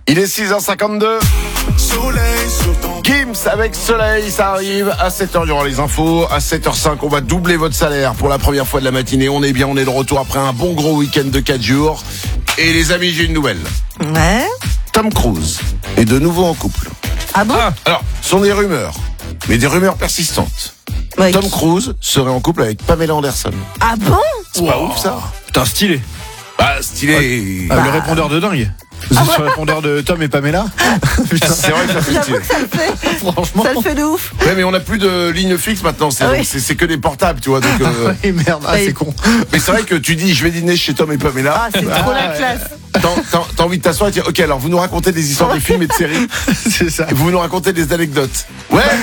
Il est 6h52. Gims avec Soleil, ça arrive à 7h, il y aura les infos. À 7h05, on va doubler votre salaire pour la première fois de la matinée. On est bien, on est de retour après un bon gros week-end de 4 jours. Et les amis, j'ai une nouvelle. Ouais. Tom Cruise est de nouveau en couple. Ah bon? Alors, ce sont des rumeurs, mais des rumeurs persistantes. Ouais, Tom Cruise serait en couple avec Pamela Anderson. Ah bon? C'est pas ouf ça? Putain, stylé. Bah, stylé. Le répondeur de dingue. Sur le répondeur de Tom et Pamela. Putain, C'est vrai que ça fait J'avoue stylé. que ça le fait. franchement. Ça le fait de ouf. Ouais, mais on n'a plus de ligne fixe maintenant, c'est, Ah oui. donc c'est que des portables, tu vois. Donc, Oui, merde, Oui. c'est con. mais c'est vrai que tu dis, je vais dîner chez Tom et Pamela. Ah, c'est trop la ouais. classe. T'as envie de t'asseoir et de dire, ok, alors vous nous racontez des histoires de films et de séries, C'est ça. et vous nous racontez des anecdotes. Ouais.